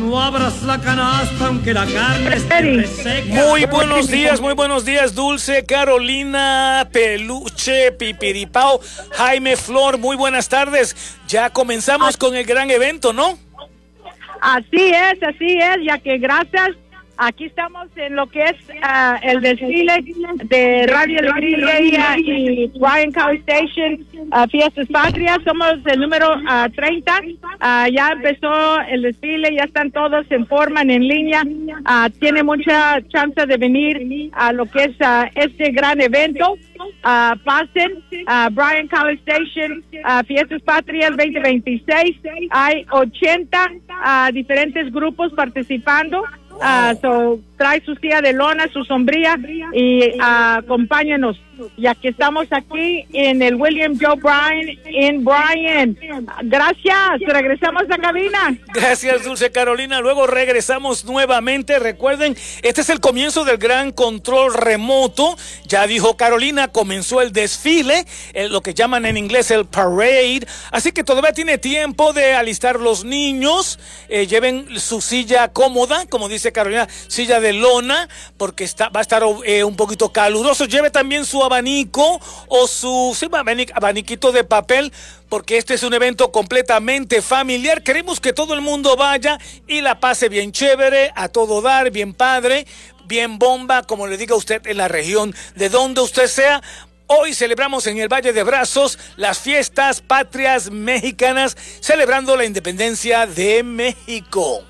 No abras la canasta aunque la carne esté reseca. Muy buenos días, Dulce, Carolina, Peluche, Pipiripao, Jaime, Flor, muy buenas tardes. Ya comenzamos con el gran evento, ¿no? Así es, ya que gracias. Aquí estamos en lo que es el desfile de Radio Alegría y Bryan College Station, Fiestas Patrias. Somos el número 30. Ya empezó el desfile, ya están todos en forma, en línea. Tiene mucha chance de venir a lo que es este gran evento. Pasen Bryan College Station, Fiestas Patrias 2026. Hay 80 diferentes grupos participando. So, trae su silla de lona, su sombrilla y acompáñenos, ya que estamos aquí en el William Joe Bryan en Bryan. Gracias, regresamos a cabina. Gracias, Dulce Carolina. Luego regresamos nuevamente. Recuerden, este es el comienzo del gran control remoto. Ya dijo Carolina, comenzó el desfile, lo que llaman en inglés el parade. Así que todavía tiene tiempo de alistar los niños. Lleven su silla cómoda, como dice Carolina, silla de lona, porque va a estar un poquito caluroso. Lleve también su abanico o su abaniquito de papel, porque este es un evento completamente familiar. Queremos que todo el mundo vaya y la pase bien chévere, a todo dar, bien padre, bien bomba, como le diga usted en la región de donde usted sea. Hoy celebramos en el Valle de Brazos las fiestas patrias mexicanas, celebrando la independencia de México.